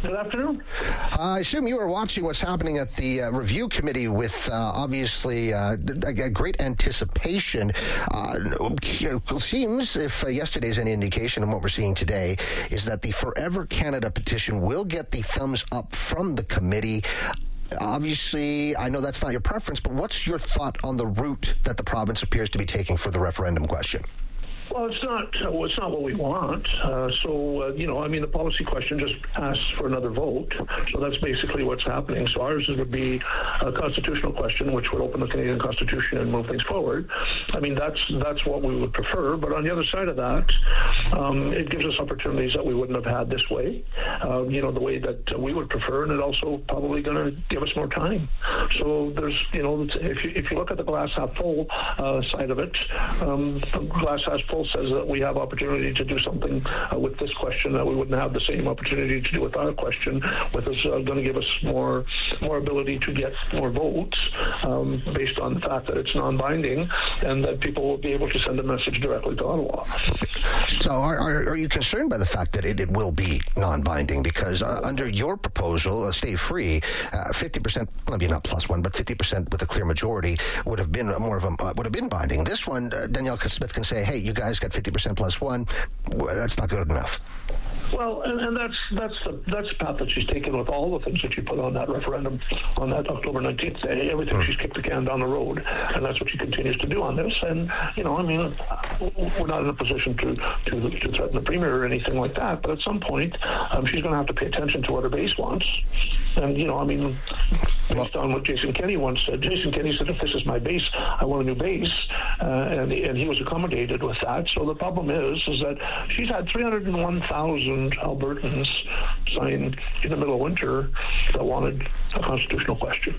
Good afternoon. I assume you were watching what's happening at the review committee with obviously a great anticipation. It seems, if yesterday's any indication of what we're seeing today, is that the Forever Canada petition will get the thumbs up from the committee. Obviously, I know that's not your preference, but what's your thought on the route that the province appears to be taking for the referendum question? Well, it's not what we want. The policy question just asks for another vote. So that's basically what's happening. So ours would be a constitutional question, which would open the Canadian Constitution and move things forward. I mean, that's what we would prefer. But on the other side of that, it gives us opportunities that we wouldn't have had this way, the way that we would prefer, and it also probably going to give us more time. So there's, if you look at the glass half full side of it, the glass half full says that we have opportunity to do something with this question that we wouldn't have the same opportunity to do with our question, with us going to give us more ability to get more votes based on the fact that it's non-binding and that people will be able to send a message directly to Ottawa. So are you concerned by the fact that it will be non-binding? Because under your proposal, stay free, 50%, maybe not plus one, but 50% with a clear majority would have been would have been binding. This one, Danielle Smith can say, hey, you guys got 50% plus one. That's not good enough. Well, and that's the path that she's taken with all the things that she put on that referendum on that October 19th day. Everything she's kicked the can down the road, and that's what she continues to do on this. And we're not in a position to threaten the premier or anything like that. But at some point, she's going to have to pay attention to what her base wants. And based on what Jason Kenney once said, Jason Kenney said, if this is my base, I want a new base, and he was accommodated with that. So the problem is that she's had 301,000 Albertans sign in the middle of winter that wanted a constitutional question,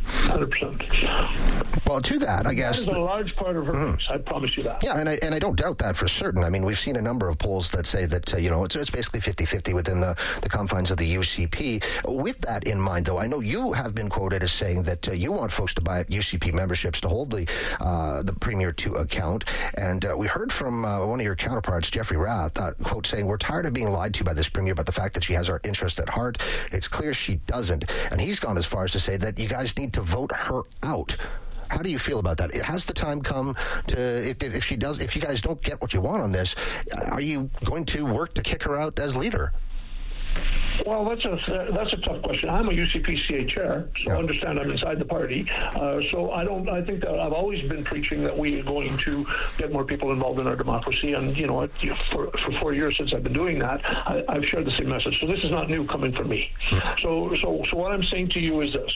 100%. Well, to that, I guess... That is a large part of her base, I promise you that. Yeah, and I don't doubt that for certain. I mean, we've seen a number of polls that say that, it's basically 50-50 within the confines of the UCP. With that in mind, though, I know you have been quoted as saying that you want folks to buy up UCP memberships to hold the premier to account. And we heard from one of your counterparts, Jeffrey Rath, quote, saying, we're tired of being lied to by this premier about the fact that she has our interest at heart. It's clear she doesn't. And he's gone as far as to say that you guys need to vote her out. How do you feel about that? Has the time come to, if you guys don't get what you want on this, are you going to work to kick her out as leader? Well, that's a tough question. I'm a UCPCA chair, so I understand I'm inside the party. I think that I've always been preaching that we are going to get more people involved in our democracy. And, for 4 years since I've been doing that, I've shared the same message. So this is not new coming from me. So what I'm saying to you is this.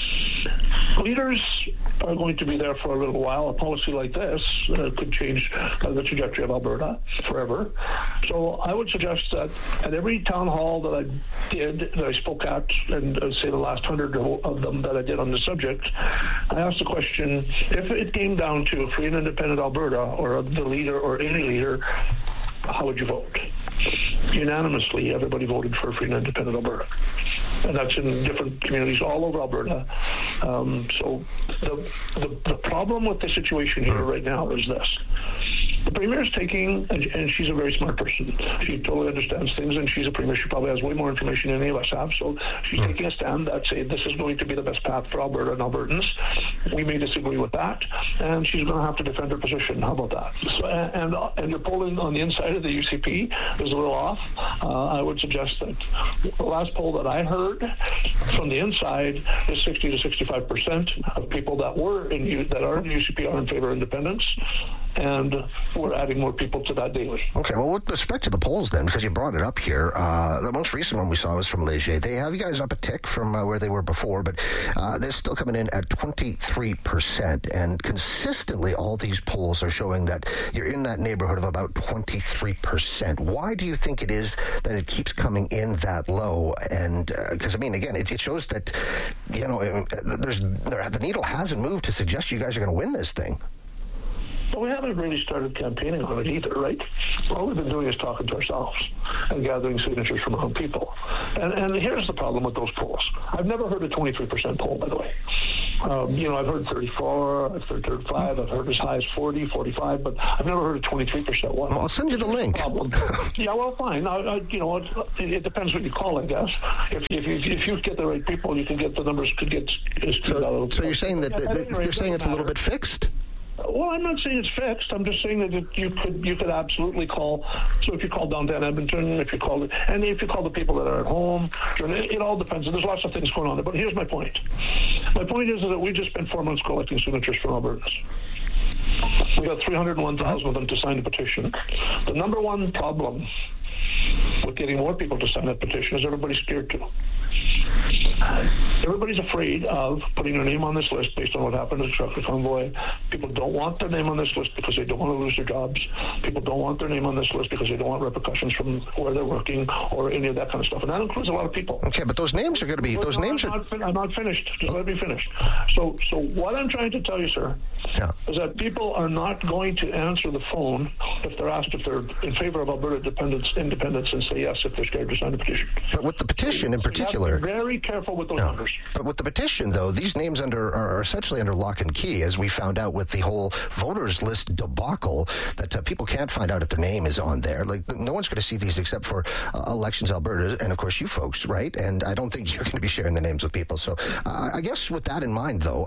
Leaders are going to be there for a little while. A policy like this could change the trajectory of Alberta forever. So I would suggest that at every town hall that I spoke at, and say the last 100 of them that I did on the subject, I asked the question, if it came down to a free and independent Alberta or the leader or any leader, how would you vote? Unanimously, everybody voted for a free and independent Alberta. And that's in different communities all over Alberta. So the problem with the situation here right now is this. The premier is taking, and she's a very smart person. She totally understands things, and she's a premier. She probably has way more information than any of us have. So she's taking a stand that say this is going to be the best path for Alberta and Albertans. We may disagree with that, and she's going to have to defend her position. How about that? So, and your polling on the inside of the UCP is a little off. I would suggest that the last poll that I heard from the inside is 60 to 65% of people that are in the UCP are in favor of independence. And we're adding more people to that daily. Okay, well, with respect to the polls then, because you brought it up here, the most recent one we saw was from Léger. They have you guys up a tick from where they were before, but they're still coming in at 23%. And consistently, all these polls are showing that you're in that neighborhood of about 23%. Why do you think it is that it keeps coming in that low? And because, again, it shows that, the needle hasn't moved to suggest you guys are going to win this thing. Well, we haven't really started campaigning on it either, right? All we've been doing is talking to ourselves and gathering signatures from our own people. And here's the problem with those polls. I've never heard a 23% poll, by the way. I've heard 34, I've heard 35, I've heard as high as 40, 45, but I've never heard a 23% one. Well, I'll send you the link. Yeah, well, fine. It depends what you call it, I guess. If you get the right people, you can get the numbers could get skewed out. So you're saying that they're saying it's a little bit fixed? Well, I'm not saying it's fixed. I'm just saying that you could absolutely call. So if you call downtown Edmonton, if you call the people that are at home, it all depends. And there's lots of things going on there. But here's my point. My point is that we just spent 4 months collecting signatures from Albertans. We got 301,000 of them to sign a petition. The number one problem with getting more people to sign that petition is everybody's scared to. Everybody's afraid of putting their name on this list based on what happened to the trucker convoy. People don't want their name on this list because they don't want to lose their jobs. People don't want their name on this list because they don't want repercussions from where they're working or any of that kind of stuff. And that includes a lot of people. Okay, but those names are going to be... I'm not finished. Just let me finish. So what I'm trying to tell you, sir, is that people are not going to answer the phone if they're asked if they're in favor of Alberta independence and say yes if they're scared to sign a petition. But with the petition in particular... Be very careful with those numbers. But with the petition, though, these names are essentially under lock and key, as we found out with the whole voters list debacle, that people can't find out if their name is on there. Like, no one's going to see these except for Elections Alberta, and of course you folks, right? And I don't think you're going to be sharing the names with people. So I guess with that in mind, though,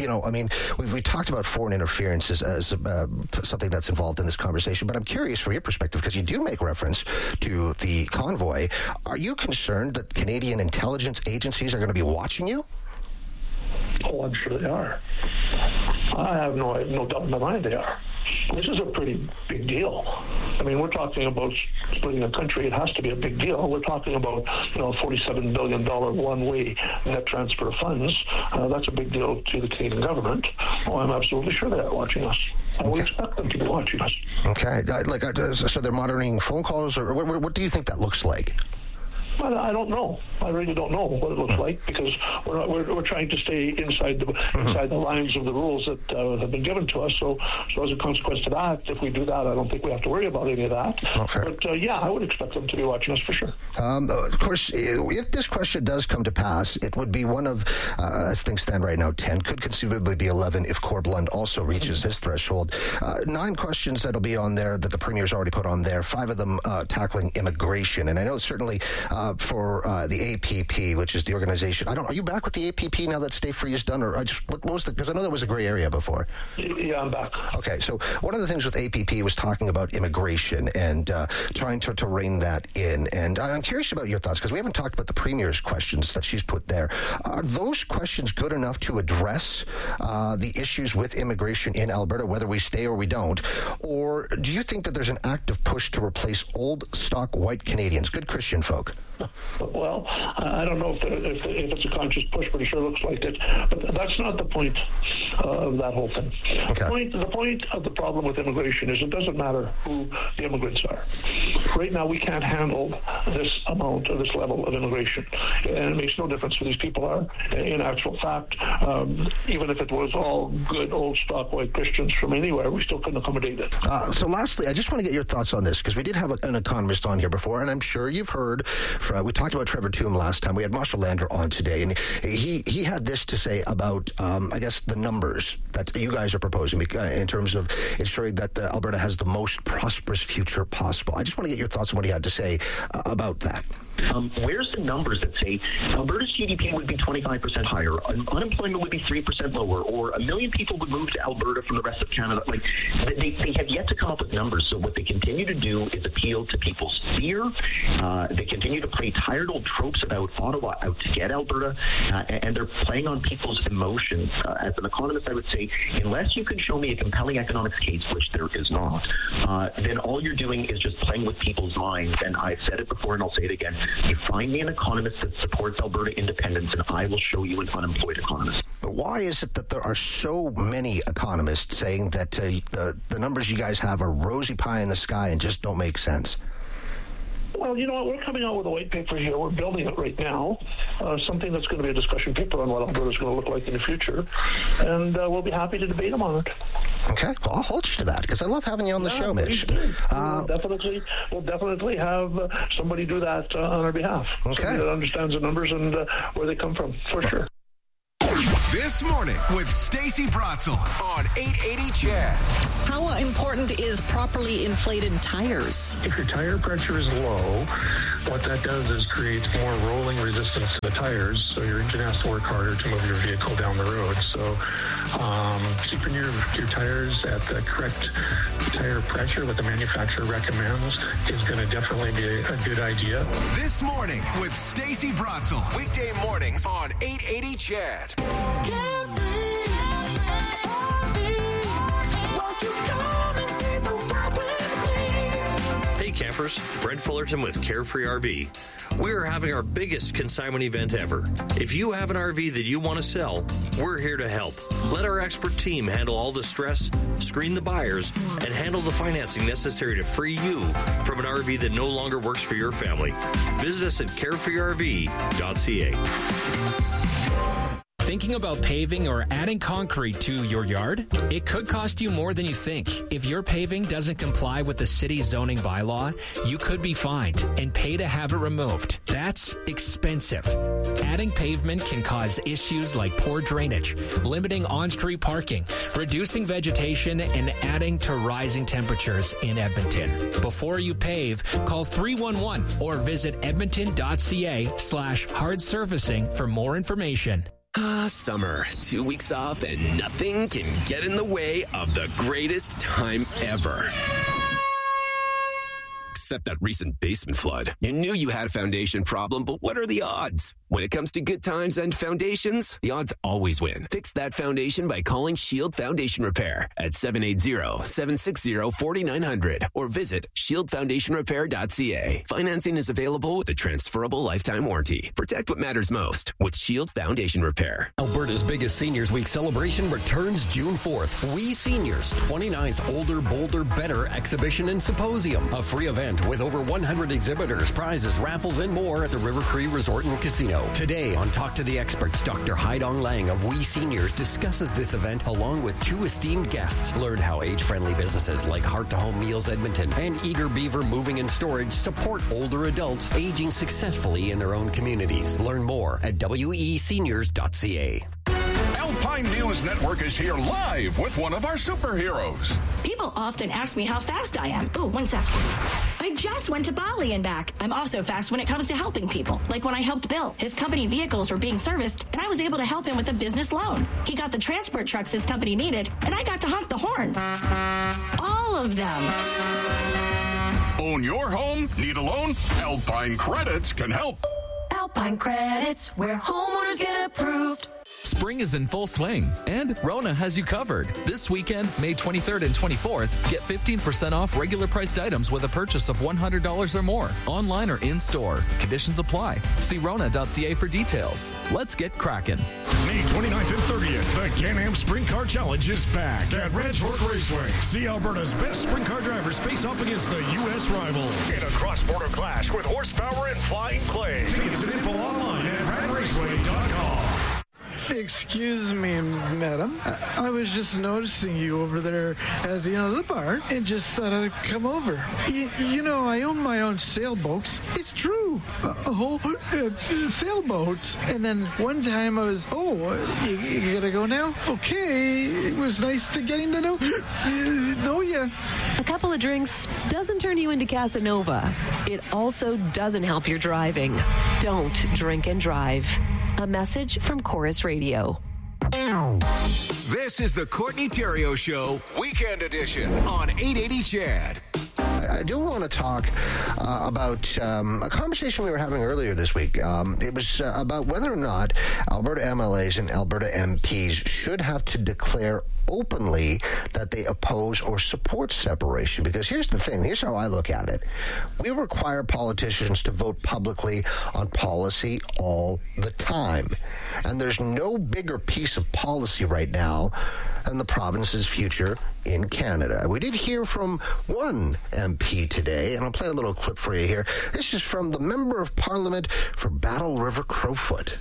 we talked about foreign interference as something that's involved in this conversation, but I'm curious from your perspective, because you do make reference to the convoy. Are you concerned that Canadian intelligence agencies are going to be watching you? Oh, I'm sure they are. I have no doubt in my mind they are. This is a pretty big deal. I mean, we're talking about splitting a country. It has to be a big deal. We're talking about, $47 billion one-way net transfer of funds. That's a big deal to the Canadian government. Oh, I'm absolutely sure they are watching us. I would expect them to be watching us. Okay. So they're monitoring phone calls, or what do you think that looks like? Well, I don't know. I really don't know what it looks like, because we're trying to stay inside the lines of the rules that have been given to us. So as a consequence of that, if we do that, I don't think we have to worry about any of that. But I would expect them to be watching us for sure. Of course, if this question does come to pass, it would be one of, as things stand right now, 10, could conceivably be 11 if Corb Lund also reaches his threshold. 9 questions that'll be on there that the Premier's already put on there, 5 of them tackling immigration. And I know certainly for the APP, which is the organization. Are you back with the APP now that Stay Free is done, or what was because I know there was a gray area before. Yeah, I'm back. Okay, so one of the things with APP was talking about immigration and trying to rein that in. And I'm curious about your thoughts, because we haven't talked about the Premier's questions that she's put there. Are those questions good enough to address the issues with immigration in Alberta, whether we stay or we don't? Or do you think that there's an active push to replace old stock white Canadians, good Christian folk? Well, I don't know if it's a conscious push, but it sure looks like it. But that's not the point of that whole thing. Okay. The point of the problem with immigration is it doesn't matter who the immigrants are. Right now, we can't handle this amount or this level of immigration. And it makes no difference who these people are. In actual fact, even if it was all good old stock white Christians from anywhere, we still couldn't accommodate it. So lastly, I just want to get your thoughts on this, because we did have an economist on here before, and I'm sure you've heard we talked about Trevor Toome last time. We had Marshall Lander on today, and he had this to say about, I guess, the numbers that you guys are proposing in terms of ensuring that Alberta has the most prosperous future possible. I just want to get your thoughts on what he had to say about that. Where's the numbers that say Alberta's GDP would be 25% higher, unemployment would be 3% lower, or 1 million people would move to Alberta from the rest of Canada? Like, they have yet to come up with numbers. So what they continue to do is appeal to people's fear. They continue to play tired old tropes about Ottawa out to get Alberta, and they're playing on people's emotions. As an economist, I would say, unless you can show me a compelling economics case, which there is not, then all you're doing is just playing with people's minds. And I've said it before, and I'll say it again. You find me an economist that supports Alberta independence, and I will show you an unemployed economist. But why is it that there are so many economists saying that the numbers you guys have are rosy pie in the sky and just don't make sense? Well, you know what? We're coming out with a white paper here. We're building it right now, something that's going to be a discussion paper on what Alberta's going to look like in the future, and we'll be happy to debate them on it. Okay, well, I'll hold you to that, because I love having you on the show, Mitch. We'll definitely have somebody do that on our behalf. Okay. Somebody that understands the numbers and where they come from, for sure. This Morning with Stacey Bratzel on 880 CHED. How important is properly inflated tires? If your tire pressure is low, what that does is creates more rolling resistance to the tires, so your engine has to work harder to move your vehicle down the road. So keeping your tires at the correct tire pressure that the manufacturer recommends is going to definitely be a good idea. This Morning with Stacey Bratzel. Weekday mornings on 880 CHED. Hey campers, Brent Fullerton with Carefree RV. We're having our biggest consignment event ever. If you have an RV that you want to sell, we're here to help. Let our expert team handle all the stress, screen the buyers, and handle the financing necessary to free you from an RV that no longer works for your family. Visit us at carefreerv.ca. Thinking about paving or adding concrete to your yard? It could cost you more than you think. If your paving doesn't comply with the city's zoning bylaw, you could be fined and pay to have it removed. That's expensive. Adding pavement can cause issues like poor drainage, limiting on-street parking, reducing vegetation, and adding to rising temperatures in Edmonton. Before you pave, call 311 or visit edmonton.ca/hard surfacing for more information. Summer. 2 weeks off and nothing can get in the way of the greatest time ever. Except that recent basement flood. You knew you had a foundation problem, but what are the odds? When it comes to good times and foundations, the odds always win. Fix that foundation by calling Shield Foundation Repair at 780-760-4900 or visit shieldfoundationrepair.ca. Financing is available with a transferable lifetime warranty. Protect what matters most with Shield Foundation Repair. Alberta's biggest Seniors Week celebration returns June 4th. We Seniors 29th Older, Bolder, Better Exhibition and Symposium. A free event with over 100 exhibitors, prizes, raffles, and more at the River Cree Resort and Casino. Today on Talk to the Experts, Dr. Haidong Lang of We Seniors discusses this event along with two esteemed guests. Learn how age-friendly businesses like Heart to Home Meals Edmonton and Eager Beaver Moving and Storage support older adults aging successfully in their own communities. Learn more at weseniors.ca. Alpine News Network is here live with one of our superheroes. People often ask me how fast I am. Oh, 1 sec. I just went to Bali and back. I'm also fast when it comes to helping people. Like when I helped Bill. His company vehicles were being serviced, and I was able to help him with a business loan. He got the transport trucks his company needed, and I got to honk the horn. All of them. Own your home? Need a loan? Alpine Credits can help. Alpine Credits, where homeowners get approved. Spring is in full swing, and Rona has you covered. This weekend, May 23rd and 24th, get 15% off regular priced items with a purchase of $100 or more, online or in-store. Conditions apply. See Rona.ca for details. Let's get cracking. May 29th and 30th, the Can-Am Sprint Car Challenge is back at Ranch Fork Raceway. See Alberta's best sprint car drivers face off against the U.S. rivals in a cross-border clash with horsepower and flying clay. Tickets and info online at radraceway.com. Excuse me, madam. I was just noticing you over there at the bar and just thought I'd come over. I own my own sailboats. It's true. A whole sailboat. And then one time I was, you gotta go now? Okay. It was nice to getting to know you. A couple of drinks doesn't turn you into Casanova. It also doesn't help your driving. Don't drink and drive. A message from Chorus Radio. This is the Courtney Theriault Show, Weekend Edition on 880 CHED. I do want to talk about a conversation we were having earlier this week. It was about whether or not Alberta MLAs and Alberta MPs should have to declare openly that they oppose or support separation. Because here's the thing. Here's how I look at it. We require politicians to vote publicly on policy all the time. And there's no bigger piece of policy right now than the province's future in Canada. We did hear from one MP today, and I'll play a little clip for you here. This is from the Member of Parliament for Battle River Crowfoot.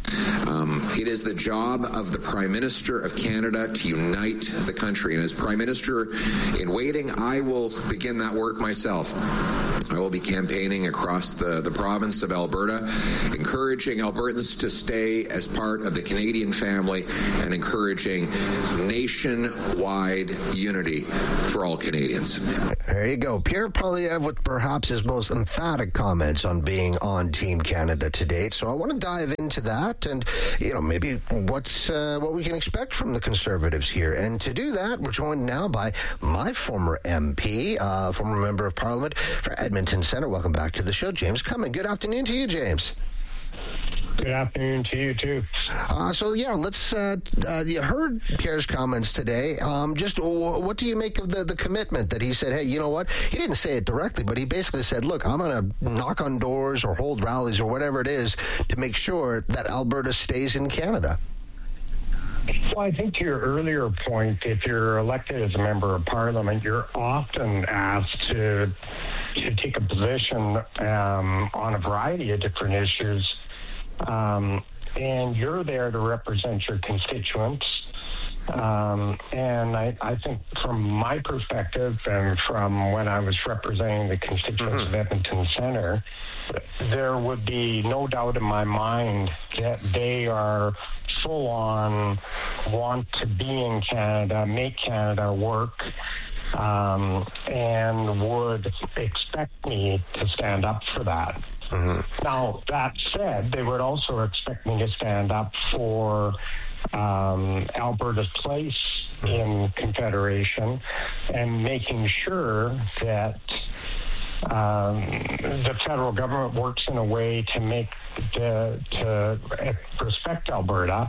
It is the job of the Prime Minister of Canada to unite the country. And as Prime Minister in waiting, I will begin that work myself. I will be campaigning across the province of Alberta, encouraging Albertans to stay as part of the Canadian family and encouraging nationwide unity for all Canadians. There you go. Pierre Poilievre with perhaps his most emphatic comments on being on Team Canada to date. So I want to dive into that and, maybe what we can expect from the Conservatives here. And to do that, we're joined now by my former MP, former Member of Parliament for Edmonton Centre. Welcome back to the show, James Cummin. Good afternoon to you, James. Good afternoon to you, too. Let's, you heard Pierre's comments today. Just what do you make of the commitment that he said, hey, you know what? He didn't say it directly, but he basically said, look, I'm going to knock on doors or hold rallies or whatever it is to make sure that Alberta stays in Canada. Well, I think to your earlier point, if you're elected as a member of Parliament, you're often asked to take a position on a variety of different issues. And you're there to represent your constituents. And I think from my perspective and from when I was representing the constituents of Edmonton Centre, there would be no doubt in my mind that they are full on want to be in Canada, make Canada work, and would expect me to stand up for that. Mm-hmm. Now, that said, they would also expect me to stand up for Alberta's place in Confederation and making sure that the federal government works in a way to respect Alberta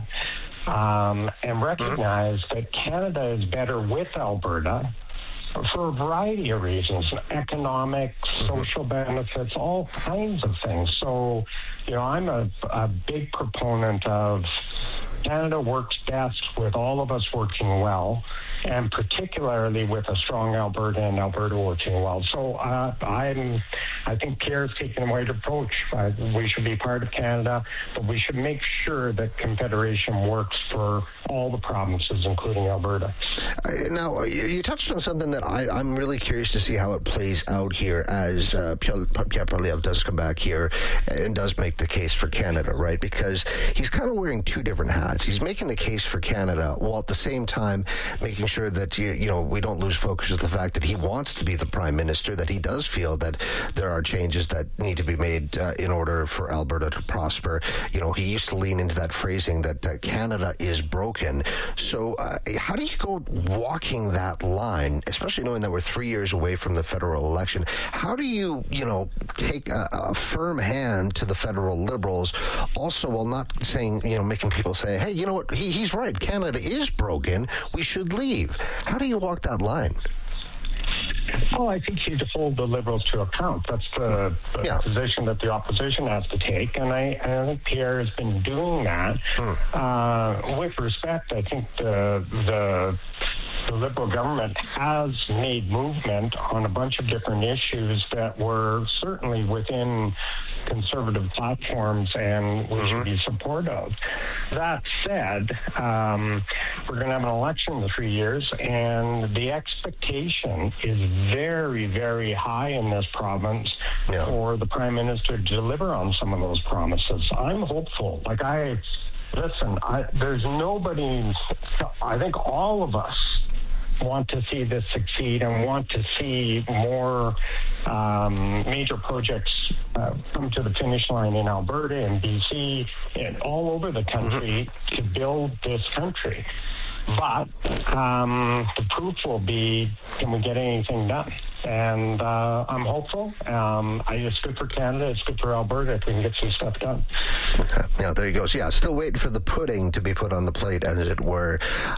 and recognize that Canada is better with Alberta for a variety of reasons, economic, social benefits, all kinds of things. So, I'm a big proponent of Canada works best with all of us working well, and particularly with a strong Alberta and Alberta working well. So I think Pierre's taking the right approach. We should be part of Canada, but we should make sure that Confederation works for all the provinces, including Alberta. Now, you touched on something that I'm really curious to see how it plays out here as Pierre Poilievre does come back here and does make the case for Canada, right? Because he's kind of wearing two different hats. He's making the case for Canada while at the same time making sure that we don't lose focus of the fact that he wants to be the Prime Minister, that he does feel that there are changes that need to be made in order for Alberta to prosper. He used to lean into that phrasing that Canada is broken. So how do you go walking that line, especially knowing that we're 3 years away from the federal election? How do you, take a firm hand to the federal Liberals, also while not saying, making people say, hey, you know what, he's right, Canada is broken, we should leave. How do you walk that line? Well, I think you hold the Liberals to account. That's the position that the opposition has to take, and I think Pierre has been doing that. With respect, I think the Liberal government has made movement on a bunch of different issues that were certainly within Conservative platforms and we should be supportive. That said, we're going to have an election in 3 years, and the expectation is very, very high in this province for the Prime Minister to deliver on some of those promises. I'm hopeful. There's nobody, I think all of us want to see this succeed and want to see more major projects come to the finish line in Alberta and BC and all over the country to build this country. But the proof will be, can we get anything done? And I'm hopeful. It's good for Canada. It's good for Alberta if we can get some stuff done. Okay. Yeah, there you go. So, still waiting for the pudding to be put on the plate, as it were.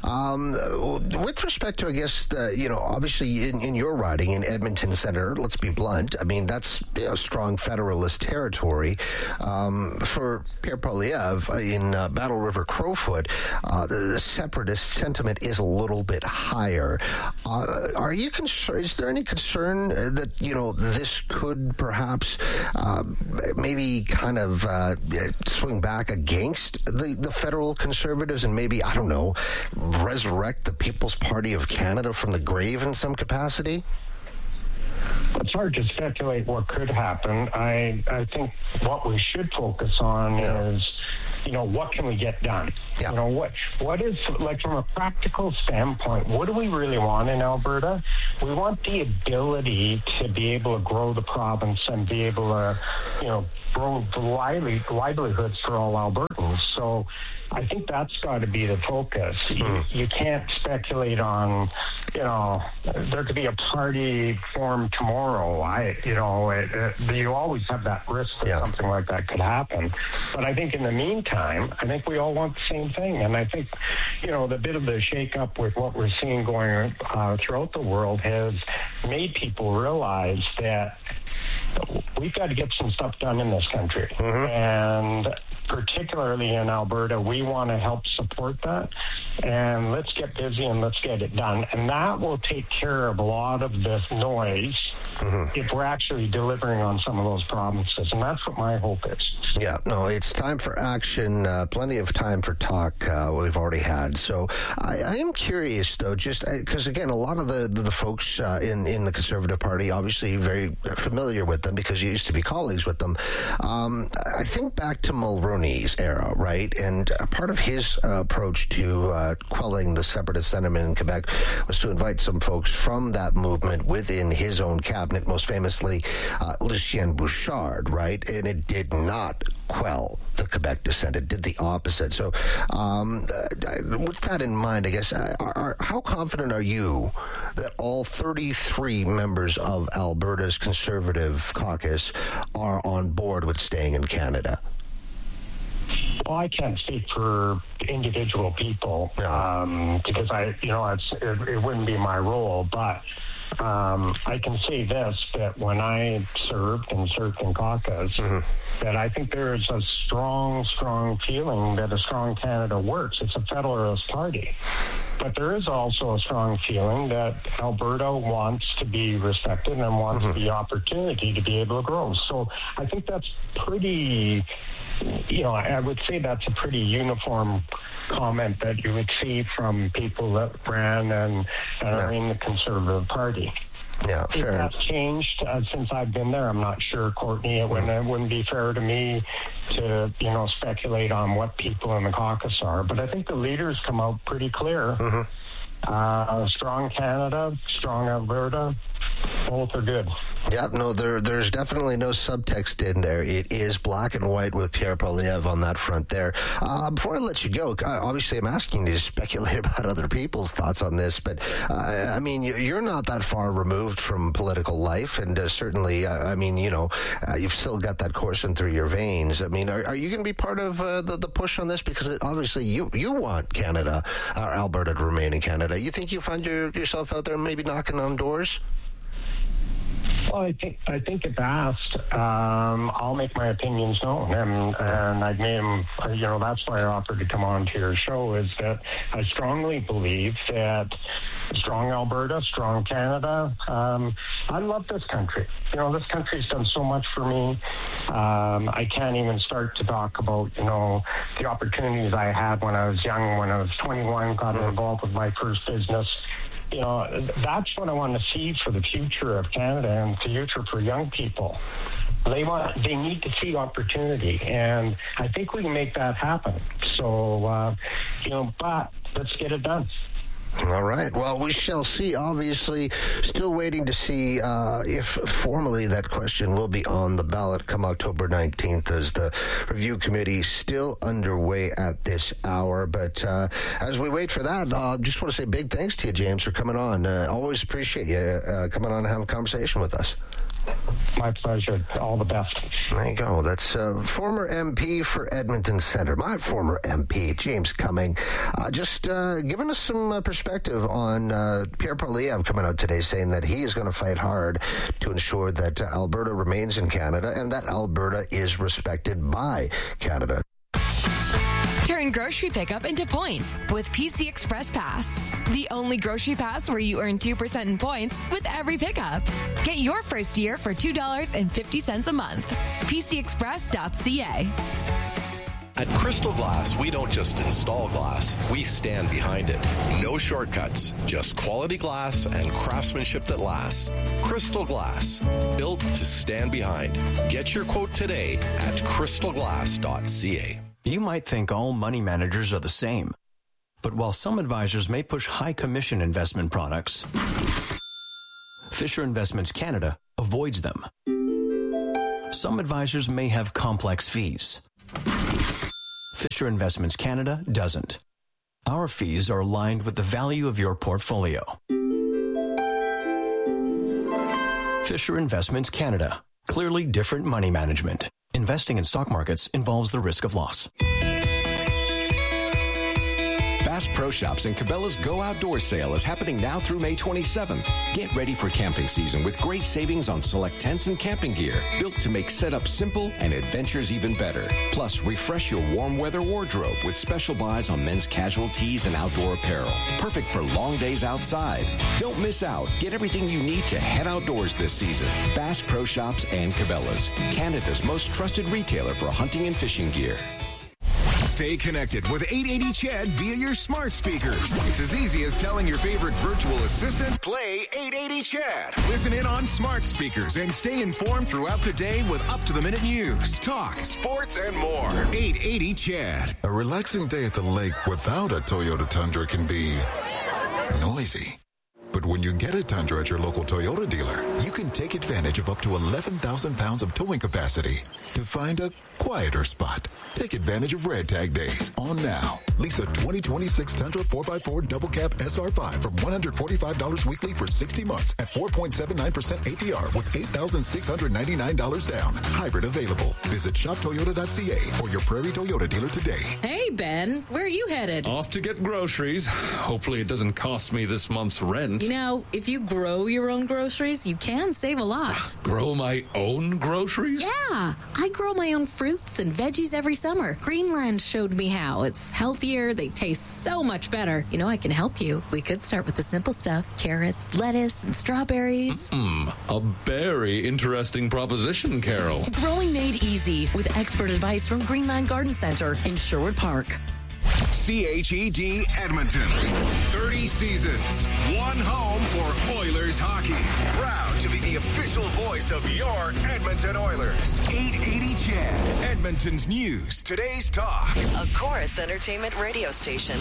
With respect to, I guess, obviously in your riding in Edmonton Centre, let's be blunt, I mean, that's strong federalist territory. For Pierre Poilievre in Battle River Crowfoot, the separatist sentiment is a little bit higher. Are you concerned? Is there any concern that this could perhaps maybe kind of swing back against the federal Conservatives and maybe, I don't know, resurrect the People's Party of Canada from the grave in some capacity? It's hard to speculate what could happen. I think what we should focus on is, what can we get done? Yeah. What is, like, from a practical standpoint, what do we really want in Alberta? We want the ability to be able to grow the province and be able to, grow the livelihoods for all Albertans. So I think that's got to be the focus. You can't speculate on, there could be a party formed tomorrow. You always have that risk that something like that could happen. But I think in the meantime, I think we all want the same thing. And I think, the bit of the shake-up with what we're seeing going throughout the world has made people realize that we've got to get some stuff done in this country. And particularly in Alberta, we want to help support that. And let's get busy and let's get it done. And that will take care of a lot of this noise if we're actually delivering on some of those promises. And that's what my hope is. Yeah, no, it's time for action. Plenty of time for talk we've already had. So I am curious, though, just because, again, a lot of the folks in the Conservative Party, obviously very familiar with them because you used to be colleagues with them. I think back to Mulroney's era, right? And part of his approach to quelling the separatist sentiment in Quebec was to invite some folks from that movement within his own cabinet, most famously Lucien Bouchard, right? And it did not quell the Quebec dissent. It did the opposite. So with that in mind, I guess, how confident are you that all 33 members of Alberta's Conservative caucus are on board with staying in Canada? Well, I can't speak for individual people because it wouldn't be my role, but I can say this, that when I served in caucus, that I think there is a strong feeling that a strong Canada works. It's a Federalist Party. But there is also a strong feeling that Alberta wants to be respected and wants the opportunity to be able to grow. So I think that's pretty, I would say that's a pretty uniform comment that you would see from people that ran and are in the Conservative Party. Yeah, fair. If that's changed since I've been there, I'm not sure, Courtney. It wouldn't be fair to me to, speculate on what people in the caucus are. But I think the leaders come out pretty clear. Strong Canada, strong Alberta, both are good. Yeah, no, there's definitely no subtext in there. It is black and white with Pierre Poilievre on that front there. Before I let you go, obviously I'm asking you to speculate about other people's thoughts on this, but you're not that far removed from political life, and certainly, you've still got that coursing through your veins. I mean, are you going to be part of the push on this? Because obviously you want Canada, or Alberta, to remain in Canada. You think you find yourself out there maybe knocking on doors? Well, I think if asked, I'll make my opinions known, and I've made them. That's why I offered to come on to your show. Is that I strongly believe that strong Alberta, strong Canada. I love this country. This country's done so much for me. I can't even start to talk about the opportunities I had when I was young. When I was 21, got involved with my first business. That's what I want to see for the future of Canada and the future for young people. They need to see opportunity, and I think we can make that happen. So, but let's get it done. All right. Well, we shall see. Obviously, still waiting to see if formally that question will be on the ballot come October 19th, as the review committee still underway at this hour. But as we wait for that, just want to say big thanks to you, James, for coming on. Always appreciate you coming on and having a conversation with us. My pleasure. All the best. There you go. That's former MP for Edmonton Centre, my former MP, James Cumming, just giving us some perspective on Pierre Poilievre coming out today saying that he is going to fight hard to ensure that Alberta remains in Canada and that Alberta is respected by Canada. Turn grocery pickup into points with PC Express Pass. The only grocery pass where you earn 2% in points with every pickup. Get your first year for $2.50 a month. PCExpress.ca. At Crystal Glass, we don't just install glass, we stand behind it. No shortcuts, just quality glass and craftsmanship that lasts. Crystal Glass, built to stand behind. Get your quote today at crystalglass.ca. You might think all money managers are the same. But while some advisors may push high commission investment products, Fisher Investments Canada avoids them. Some advisors may have complex fees. Fisher Investments Canada doesn't. Our fees are aligned with the value of your portfolio. Fisher Investments Canada. Clearly different money management. Investing in stock markets involves the risk of loss. Bass Pro Shops and Cabela's Go Outdoor Sale is happening now through May 27th. Get ready for camping season with great savings on select tents and camping gear, built to make setup simple and adventures even better. Plus, refresh your warm weather wardrobe with special buys on men's casual tees and outdoor apparel. Perfect for long days outside. Don't miss out. Get everything you need to head outdoors this season. Bass Pro Shops and Cabela's, Canada's most trusted retailer for hunting and fishing gear. Stay connected with 880 CHED via your smart speakers. It's as easy as telling your favorite virtual assistant, play 880 CHED. Listen in on smart speakers and stay informed throughout the day with up-to-the-minute news, talk, sports, and more. 880 CHED. A relaxing day at the lake without a Toyota Tundra can be noisy. But when you get a Tundra at your local Toyota dealer, you can take advantage of up to 11,000 pounds of towing capacity to find a quieter spot. Take advantage of Red Tag Days on now. Lease a 2026 Tundra 4x4 Double Cab SR5 from $145 weekly for 60 months at 4.79% APR with $8,699 down. Hybrid available. Visit shoptoyota.ca or your Prairie Toyota dealer today. Hey, Ben, where are you headed? Off to get groceries. Hopefully it doesn't cost me this month's rent. You know, if you grow your own groceries, you can save a lot. Grow my own groceries? Yeah, I grow my own fruits and veggies every summer. Greenland showed me how. It's healthier. They taste so much better. You know, I can help you. We could start with the simple stuff. Carrots, lettuce, and strawberries. A very interesting proposition, Carol. Growing made easy with expert advice from Greenland Garden Center in Sherwood Park. CHED Edmonton. 30 seasons. One home for Oilers hockey. Proud to be the official voice of your Edmonton Oilers. 880 CHED. Edmonton's news. Today's talk. A Chorus Entertainment radio station.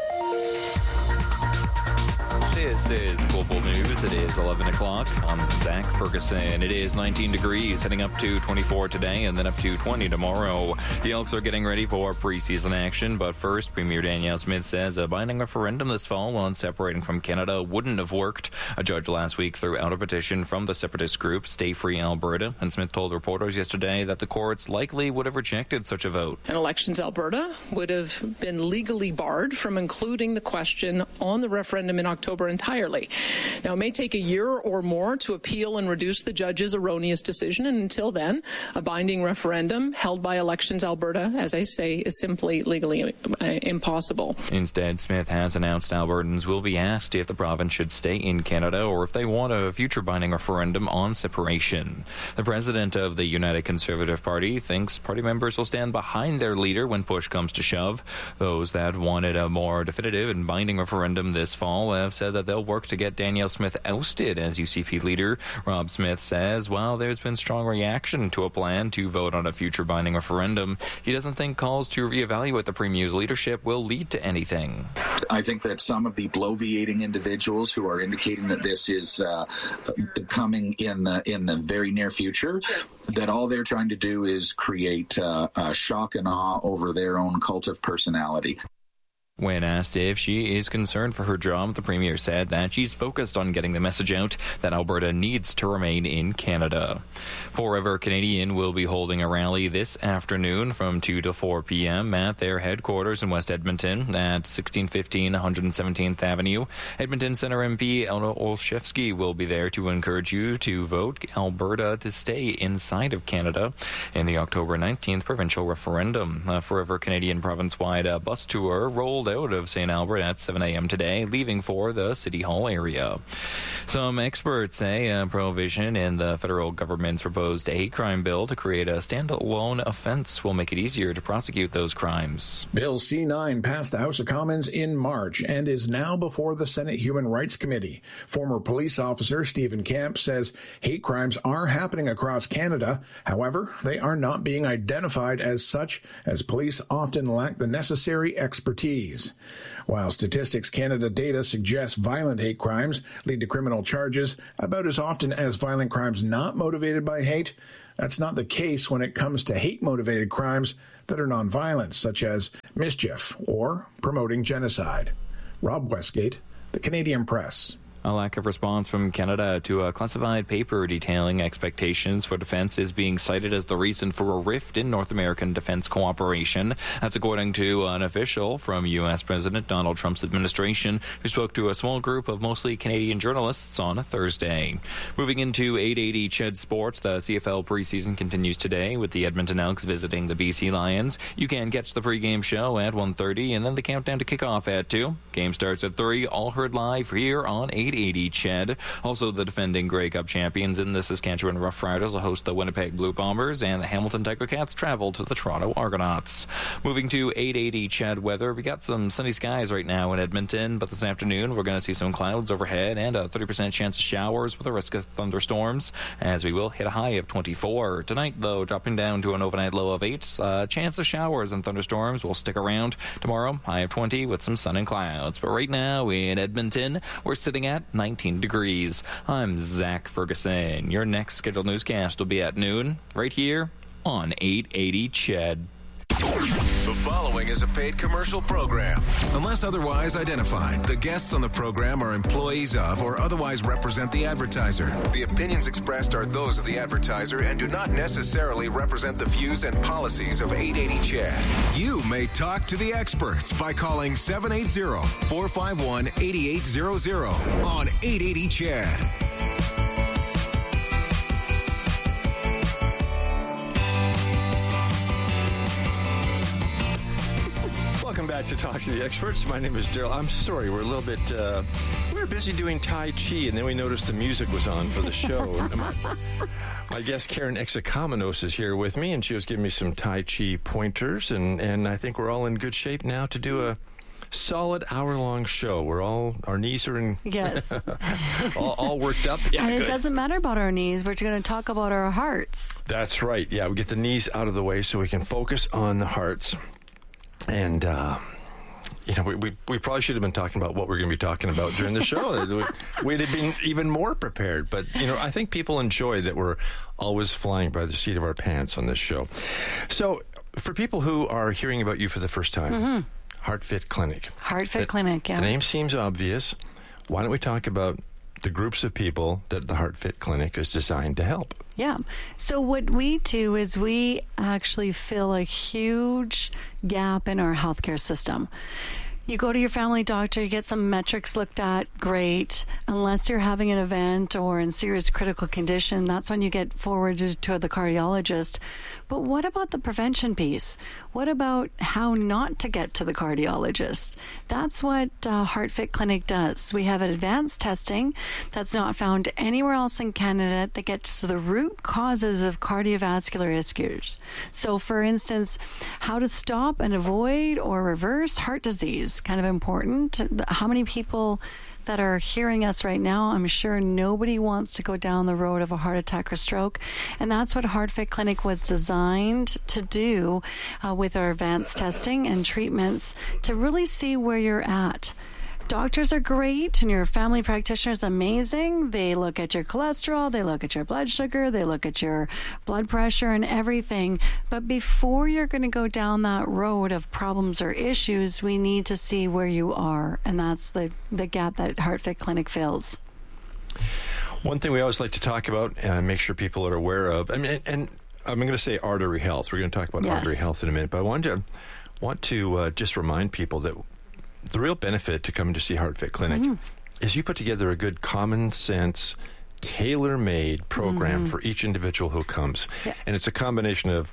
This is Global News. It is 11 o'clock. I'm Zach Ferguson. It is 19 degrees, heading up to 24 today and then up to 20 tomorrow. The Elks are getting ready for preseason action, but first, Premier Danielle Smith says a binding referendum this fall on separating from Canada wouldn't have worked. A judge last week threw out a petition from the separatist group Stay Free Alberta, and Smith told reporters yesterday that the courts likely would have rejected such a vote. And Elections Alberta would have been legally barred from including the question on the referendum in October entirely. Now, it may take a year or more to appeal and reduce the judge's erroneous decision, and until then, a binding referendum held by Elections Alberta, as I say, is simply legally impossible. Instead, Smith has announced Albertans will be asked if the province should stay in Canada or if they want a future binding referendum on separation. The president of the United Conservative Party thinks party members will stand behind their leader when push comes to shove. Those that wanted a more definitive and binding referendum this fall have said that they'll work to get Danielle Smith ousted as UCP leader. Rob Smith says while there's been strong reaction to a plan to vote on a future binding referendum, he doesn't think calls to reevaluate the Premier's leadership will lead to anything. I think that some of the bloviating individuals who are indicating that this is coming in the very near future, that all they're trying to do is create shock and awe over their own cult of personality. When asked if she is concerned for her job, the Premier said that she's focused on getting the message out that Alberta needs to remain in Canada. Forever Canadian will be holding a rally this afternoon from 2 to 4 p.m. at their headquarters in West Edmonton at 1615 117th Avenue. Edmonton Centre MP Elna Olszewski will be there to encourage you to vote Alberta to stay inside of Canada in the October 19th provincial referendum. A Forever Canadian province-wide bus tour rolled out of St. Albert at 7 a.m. today, leaving for the City Hall area. Some experts say a provision in the federal government's proposed hate crime bill to create a standalone offense will make it easier to prosecute those crimes. Bill C-9 passed the House of Commons in March and is now before the Senate Human Rights Committee. Former police officer Stephen Camp says hate crimes are happening across Canada. However, they are not being identified as such, as police often lack the necessary expertise. While Statistics Canada data suggests violent hate crimes lead to criminal charges about as often as violent crimes not motivated by hate, that's not the case when it comes to hate-motivated crimes that are nonviolent, such as mischief or promoting genocide. Rob Westgate, The Canadian Press. A lack of response from Canada to a classified paper detailing expectations for defense is being cited as the reason for a rift in North American defense cooperation. That's according to an official from U.S. President Donald Trump's administration, who spoke to a small group of mostly Canadian journalists on Thursday. Moving into 880 CHED Sports, the CFL preseason continues today with the Edmonton Elks visiting the BC Lions. You can catch the pregame show at 1:30 and then the countdown to kickoff at 2. Game starts at 3, all heard live here on 880 CHED. Also, the defending Grey Cup champions in the Saskatchewan Roughriders will host the Winnipeg Blue Bombers, and the Hamilton Tiger Cats travel to the Toronto Argonauts. Moving to 880 CHED weather, we got some sunny skies right now in Edmonton, but this afternoon we're going to see some clouds overhead and a 30% chance of showers with a risk of thunderstorms, as we will hit a high of 24. Tonight, though, dropping down to an overnight low of 8. Chance of showers and thunderstorms will stick around. Tomorrow, high of 20 with some sun and clouds. But right now in Edmonton, we're sitting at 19 degrees. I'm Zach Ferguson. Your next scheduled newscast will be at noon, right here on 880 CHED. The following is a paid commercial program. Unless otherwise identified, the guests on the program are employees of or otherwise represent the advertiser. The opinions expressed are those of the advertiser and do not necessarily represent the views and policies of 880 CHED. You may talk to the experts by calling 780-451-8800 on 880 CHED. Welcome back to Talk to the Experts. My name is Daryl. I'm sorry, we're a little bit, we were busy doing Tai Chi, and then we noticed the music was on for the show. My guest, Karen Exakamenos, is here with me, and she was giving me some Tai Chi pointers, and I think we're all in good shape now to do a solid hour-long show. Our knees are in... Yes. all worked up. Yeah, and good. It doesn't matter about our knees. We're going to talk about our hearts. That's right. Yeah, we get the knees out of the way so we can focus on the hearts. And, we probably should have been talking about what we're going to be talking about during the show. We'd have been even more prepared. But, I think people enjoy that we're always flying by the seat of our pants on this show. So, for people who are hearing about you for the first time, HeartFit Clinic. HeartFit Clinic, yeah. The name seems obvious. Why don't we talk about the groups of people that the HeartFit Clinic is designed to help? Yeah. So what we do is we actually fill a huge gap in our healthcare system. You go to your family doctor, you get some metrics looked at, great. Unless you're having an event or in serious critical condition, that's when you get forwarded to the cardiologist. But what about the prevention piece? What about how not to get to the cardiologist? That's what HeartFit Clinic does. We have advanced testing that's not found anywhere else in Canada that gets to the root causes of cardiovascular issues. So, for instance, how to stop and avoid or reverse heart disease. Kind of important. How many people that are hearing us right now, I'm sure nobody wants to go down the road of a heart attack or stroke. And that's what HeartFit Clinic was designed to do with our advanced testing and treatments to really see where you're at. Doctors are great, and your family practitioner is amazing. They look at your cholesterol, they look at your blood sugar, they look at your blood pressure and everything. But before you're going to go down that road of problems or issues, we need to see where you are. And that's the gap that HeartFit Clinic fills. One thing we always like to talk about and make sure people are aware of, and I'm going to say artery health. We're going to talk about artery health in a minute, but I want to just remind people that the real benefit to coming to see HeartFit Clinic is you put together a good common sense, tailor-made program for each individual who comes. Yeah. And it's a combination of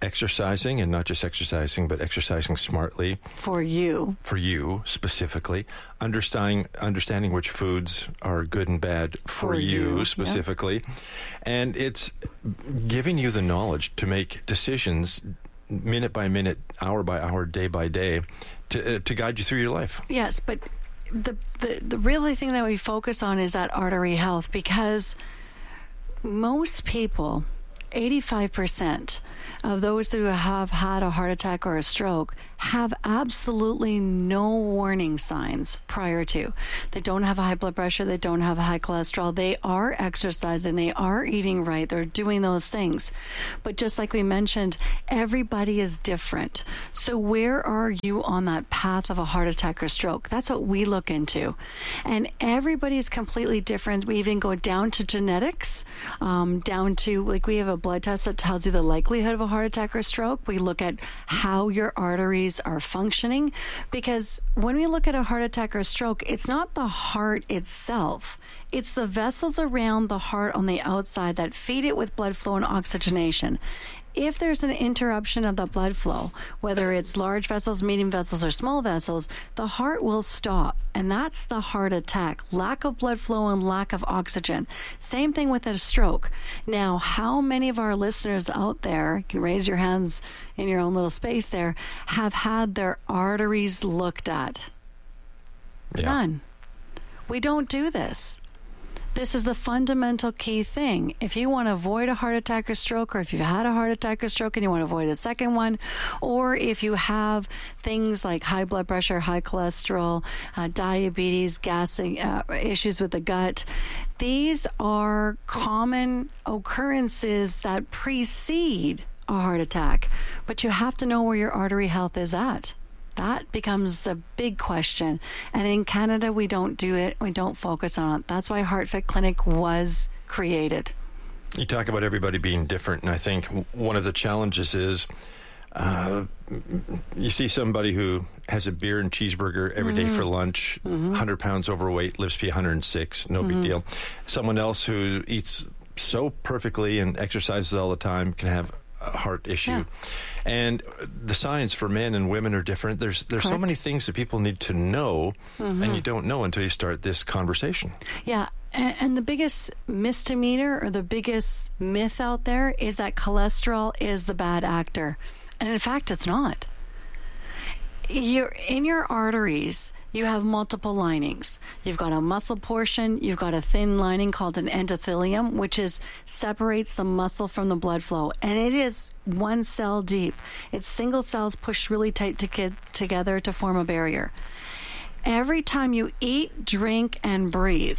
exercising, and not just exercising, but exercising smartly. For you specifically. Understanding which foods are good and bad for you specifically. Yeah. And it's giving you the knowledge to make decisions minute by minute, hour by hour, day by day, to guide you through your life. Yes, but the really thing that we focus on is that artery health, because most people, 85% of those who have had a heart attack or a stroke, have absolutely no warning signs prior to. They don't have a high blood pressure. They don't have a high cholesterol. They are exercising. They are eating right. They're doing those things. But just like we mentioned, everybody is different. So where are you on that path of a heart attack or stroke? That's what we look into. And everybody is completely different. We even go down to genetics, down to, like, we have a blood test that tells you the likelihood of a heart attack or stroke. We look at how your arteries are functioning, because when we look at a heart attack or stroke, it's not the heart itself. It's the vessels around the heart on the outside that feed it with blood flow and oxygenation. If there's an interruption of the blood flow, whether it's large vessels, medium vessels, or small vessels, the heart will stop. And that's the heart attack. Lack of blood flow and lack of oxygen. Same thing with a stroke. Now, how many of our listeners out there, you can raise your hands in your own little space there, have had their arteries looked at? Yeah. None. We don't do this. This is the fundamental key thing. If you want to avoid a heart attack or stroke, or if you've had a heart attack or stroke and you want to avoid a second one, or if you have things like high blood pressure, high cholesterol, diabetes, gassing, issues with the gut, these are common occurrences that precede a heart attack. But you have to know where your artery health is at. That becomes the big question. And in Canada, we don't do it. We don't focus on it. That's why HeartFit Clinic was created. You talk about everybody being different, and I think one of the challenges is you see somebody who has a beer and cheeseburger every day for lunch, 100 pounds overweight, lives to be 106, no big deal. Someone else who eats so perfectly and exercises all the time can have a heart issue. Yeah. And the signs for men and women are different. There's so many things that people need to know, and you don't know until you start this conversation. Yeah. And the biggest misdemeanor or the biggest myth out there is that cholesterol is the bad actor. And in fact, it's not. In your arteries, you have multiple linings. You've got a muscle portion. You've got a thin lining called an endothelium, which separates the muscle from the blood flow. And it is one cell deep. It's single cells pushed really tight together to form a barrier. Every time you eat, drink, and breathe,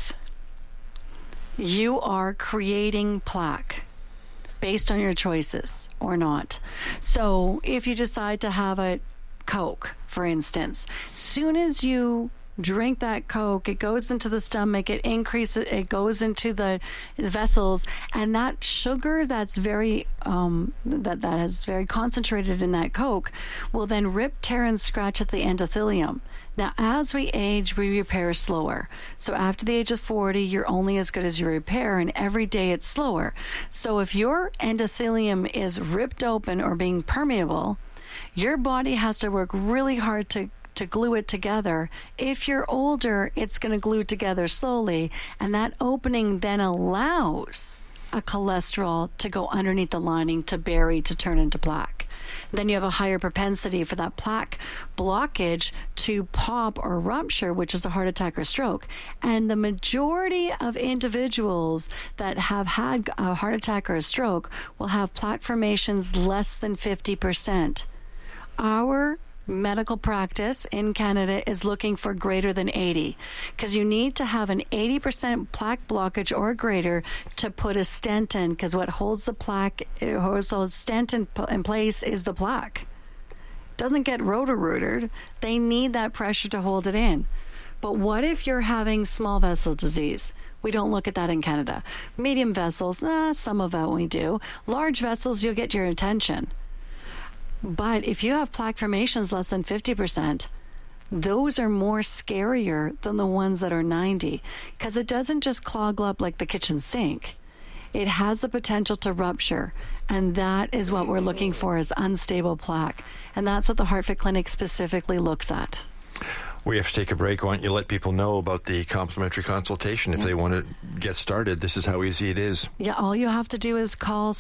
you are creating plaque based on your choices or not. So if you decide to have a Coke, for instance, soon as you drink that Coke, it goes into the stomach, it increases, it goes into the vessels, and that sugar that's very that has very concentrated in that Coke will then rip, tear, and scratch at the endothelium. Now, as we age, we repair slower. So after the age of 40, you're only as good as your repair, and every day it's slower. So if your endothelium is ripped open or being permeable, your body has to work really hard to glue it together. If you're older, it's going to glue together slowly, and that opening then allows a cholesterol to go underneath the lining, to bury, to turn into plaque. Then you have a higher propensity for that plaque blockage to pop or rupture, which is a heart attack or stroke. And the majority of individuals that have had a heart attack or a stroke will have plaque formations less than 50%. Our medical practice in Canada is looking for greater than 80, because you need to have an 80% plaque blockage or greater to put a stent in, because what holds the plaque, holds the stent in place is the plaque. It doesn't get rotor-rooted. They need that pressure to hold it in. But what if you're having small vessel disease? We don't look at that in Canada. Medium vessels, some of that we do. Large vessels, you'll get your attention. But if you have plaque formations less than 50%, those are more scarier than the ones that are 90, because it doesn't just clog up like the kitchen sink. It has the potential to rupture, And that is what we're looking for, is unstable plaque. And that's what the HeartFit Clinic specifically looks at. We have to take a break. Why don't you let people know about the complimentary consultation if they want to get started? This is how easy it is. Yeah, all you have to do is call